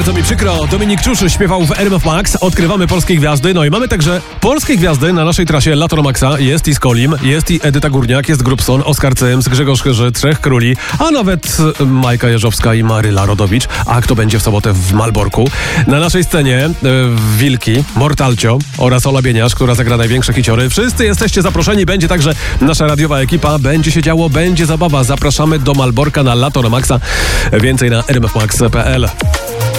Bardzo mi przykro, Dominik Czuszy śpiewał w RMF Max. Odkrywamy polskie gwiazdy, no i mamy także polskie gwiazdy na naszej trasie Lato na Maxa. Jest i Skolim, jest i Edyta Górniak, jest Grubson, Oskar Cyms, Grzegorz Chyży, Trzech Króli, a nawet Majka Jeżowska i Maryla Rodowicz. A kto będzie w sobotę w Malborku? Na naszej scenie Wilki, Mortalcio oraz Ola Bieniasz, która zagra największe hiciory. Wszyscy jesteście zaproszeni, będzie także nasza radiowa ekipa, będzie się działo, będzie zabawa. Zapraszamy do Malborka na Lato na Maxa. Więcej na rmfmax.pl.